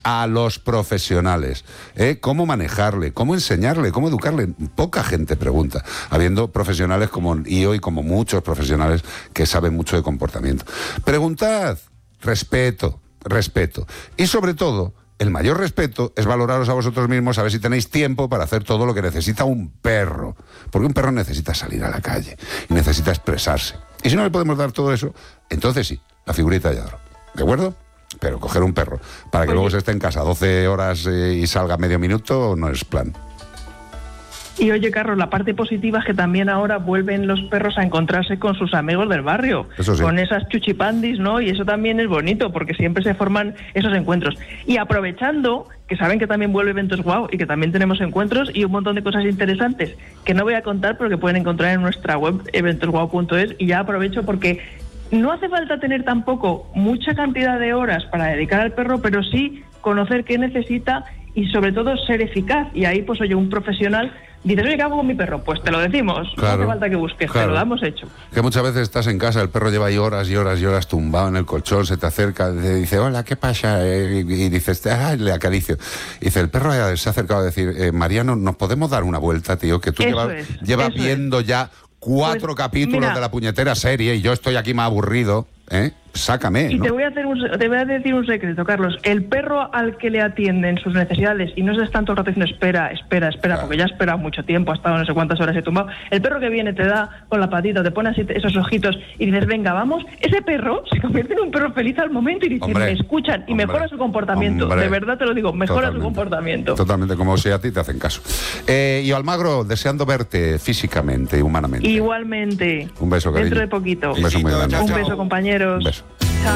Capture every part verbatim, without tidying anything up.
a los profesionales, ¿eh? Cómo manejarle, cómo enseñarle, cómo educarle. Poca gente pregunta, habiendo profesionales como y hoy como muchos profesionales que saben mucho de comportamiento. Preguntad, respeto, respeto. Y sobre todo, el mayor respeto es valoraros a vosotros mismos, a ver si tenéis tiempo para hacer todo lo que necesita un perro. Porque un perro necesita salir a la calle y necesita expresarse. Y si no le podemos dar todo eso, entonces sí, la figurita de Adro. ¿De acuerdo? Pero coger un perro para que Oye. luego se esté en casa doce horas eh, y salga medio minuto no es plan. Y oye, Carlos, la parte positiva es que también ahora vuelven los perros a encontrarse con sus amigos del barrio, eso sí. Con esas chuchipandis, ¿no? Y eso también es bonito, porque siempre se forman esos encuentros. Y aprovechando que saben que también vuelve Eventos Guau y que también tenemos encuentros y un montón de cosas interesantes que no voy a contar, pero que pueden encontrar en nuestra web eventos guau punto es, y ya aprovecho porque no hace falta tener tampoco mucha cantidad de horas para dedicar al perro, pero sí conocer qué necesita y sobre todo ser eficaz. Y ahí, pues oye, un profesional dices, oye, ¿qué hago con mi perro? Pues te lo decimos, claro, no hace falta que busques, claro. te lo damos hecho. Que muchas veces estás en casa, el perro lleva ahí horas y horas y horas tumbado en el colchón, se te acerca, te dice, hola, ¿qué pasa? Y, y dices, ah, le acaricio. Y dice, el perro se ha acercado a decir, eh, Mariano, ¿nos podemos dar una vuelta, tío? Que tú llevas es, lleva viendo es. ya cuatro pues, capítulos mira, de la puñetera serie y yo estoy aquí más aburrido, ¿eh? Sácame, Y ¿no? te voy a hacer un, te voy a decir un secreto, Carlos. El perro al que le atienden sus necesidades y no se tanto rato diciendo espera, espera, espera, claro. porque ya ha esperado mucho tiempo, ha estado no sé cuántas horas he tumbado. El perro que viene te da con la patita, te pone así esos ojitos y dices, venga, vamos. Ese perro se convierte en un perro feliz al momento y dice, hombre, me escuchan y hombre, mejora su comportamiento. Hombre, de verdad te lo digo, mejora totalmente, su comportamiento. Totalmente, como si a ti te hacen caso. Eh, y Almagro, deseando verte físicamente y humanamente. Igualmente. Un beso, cariño. Dentro de poquito. Un beso muy grande. Un beso, compañeros. Un beso.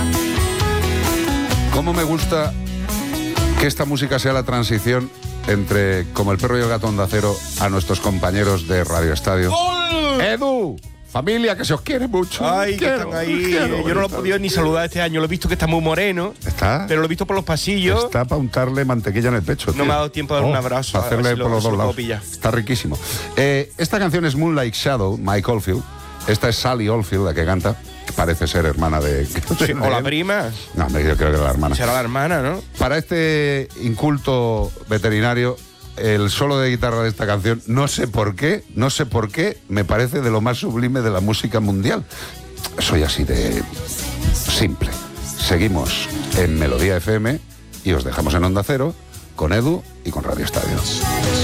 ¿Cómo me gusta que esta música sea la transición entre Como el perro y el gato Onda Cero a nuestros compañeros de Radio Estadio? ¡Gol! ¡Edu! Familia, que se os quiere mucho. Ay, quiero, que están ahí. quiero, Yo no lo he podido ni saludar este año. Lo he visto que está muy moreno. ¿Está? Pero lo he visto por los pasillos. Está para untarle mantequilla en el pecho. No tío. me ha dado tiempo de dar oh, un abrazo. Para hacerle si por lo, los dos lo lados. Está riquísimo. Eh, esta canción es Moonlight Shadow, Mike Oldfield. Esta es Sally Oldfield, la que canta. Parece ser hermana de... Sí, o la prima. No, yo creo que era la hermana. Será la hermana, ¿no? Para este inculto veterinario, el solo de guitarra de esta canción, no sé por qué, no sé por qué, me parece de lo más sublime de la música mundial. Soy así de simple. Seguimos en Melodía F M y os dejamos en Onda Cero con Edu y con Radio Estadio.